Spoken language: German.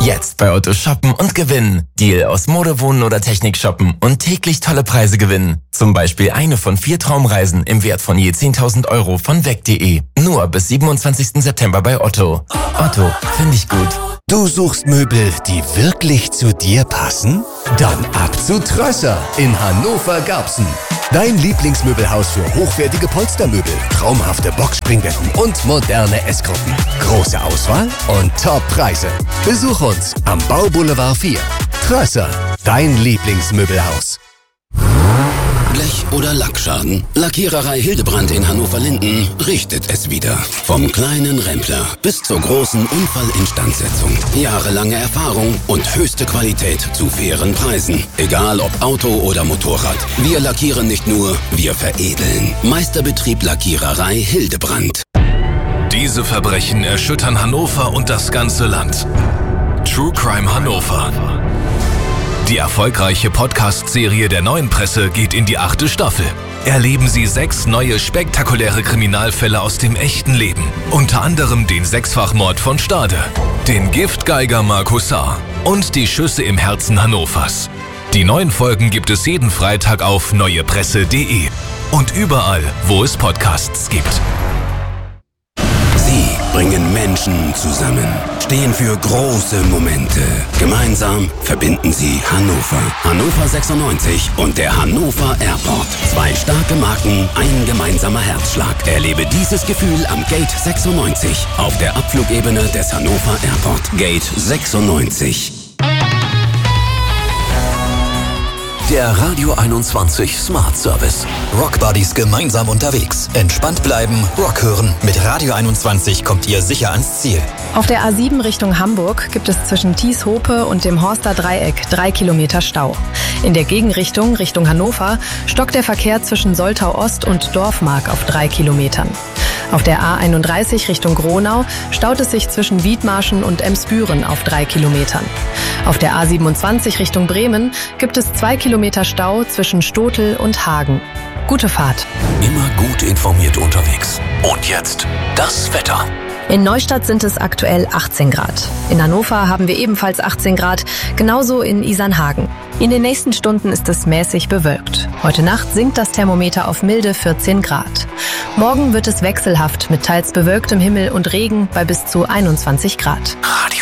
Jetzt bei Otto shoppen und gewinnen. Deal aus Mode, Wohnen oder Technik shoppen und täglich tolle Preise gewinnen. Zum Beispiel eine von 4 Traumreisen im Wert von je 10.000 € von weg.de. Nur bis 27. September bei Otto. Otto, finde ich gut. Du suchst Möbel, die wirklich zu dir passen? Dann ab zu Trösser in Hannover-Garbsen. Dein Lieblingsmöbelhaus für hochwertige Polstermöbel, traumhafte Boxspringbetten und moderne Essgruppen. Große Auswahl und Top-Preise. Besuch uns am Bauboulevard 4. Trösser, dein Lieblingsmöbelhaus. Blech- oder Lackschaden? Lackiererei Hildebrand in Hannover-Linden richtet es wieder. Vom kleinen Rempler bis zur großen Unfallinstandsetzung. Jahrelange Erfahrung und höchste Qualität zu fairen Preisen. Egal ob Auto oder Motorrad. Wir lackieren nicht nur, wir veredeln. Meisterbetrieb Lackiererei Hildebrand. Diese Verbrechen erschüttern Hannover und das ganze Land. True Crime Hannover. Die erfolgreiche Podcast-Serie der Neuen Presse geht in die 8. Staffel. Erleben Sie 6 neue spektakuläre Kriminalfälle aus dem echten Leben. Unter anderem den 6-fach-Mord von Stade, den Giftgeiger Marc Hussar und die Schüsse im Herzen Hannovers. Die neuen Folgen gibt es jeden Freitag auf neuepresse.de und überall, wo es Podcasts gibt. Sie bringen Menschen zusammen, stehen für große Momente. Gemeinsam verbinden sie Hannover. Hannover 96 und der Hannover Airport. 2 starke Marken, ein gemeinsamer Herzschlag. Erlebe dieses Gefühl am Gate 96 auf der Abflugebene des Hannover Airport. Gate 96. Der Radio 21 Smart Service. Rockbuddies gemeinsam unterwegs. Entspannt bleiben, Rock hören. Mit Radio 21 kommt ihr sicher ans Ziel. Auf der A7 Richtung Hamburg gibt es zwischen Thies-Hope und dem Horster Dreieck 3 Kilometer Stau. In der Gegenrichtung, Richtung Hannover, stockt der Verkehr zwischen Soltau Ost und Dorfmark auf 3 Kilometern. Auf der A31 Richtung Gronau staut es sich zwischen Wiedmarschen und Emsbüren auf 3 Kilometern. Auf der A27 Richtung Bremen gibt es 2 Kilometer Stau zwischen Stotel und Hagen. Gute Fahrt. Immer gut informiert unterwegs. Und jetzt das Wetter. In Neustadt sind es aktuell 18 Grad. In Hannover haben wir ebenfalls 18 Grad, genauso in Isernhagen. In den nächsten Stunden ist es mäßig bewölkt. Heute Nacht sinkt das Thermometer auf milde 14 Grad. Morgen wird es wechselhaft mit teils bewölktem Himmel und Regen bei bis zu 21 Grad. Radio